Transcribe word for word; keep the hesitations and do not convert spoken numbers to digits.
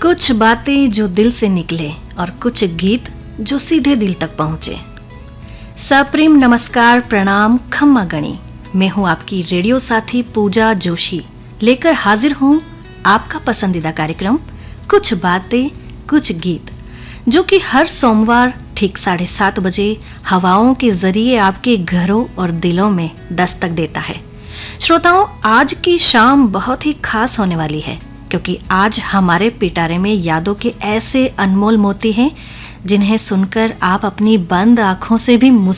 कुछ बातें जो दिल से निकले और कुछ गीत जो सीधे दिल तक पहुंचे। सप्रेम नमस्कार, प्रणाम, खम्मा गणी। मैं हूं आपकी रेडियो साथी पूजा जोशी, लेकर हाजिर हूं आपका पसंदीदा कार्यक्रम कुछ बातें कुछ गीत, जो कि हर सोमवार ठीक साढ़े सात बजे हवाओं के जरिए आपके घरों और दिलों में दस्तक देता है। श्रोताओं, आज की शाम बहुत ही खास होने वाली है, क्योंकि आज हमारे पिटारे में यादों के ऐसे अनमोल मोती हैं जिन्हें सुनकर आप अपनी बंद आंखों से भी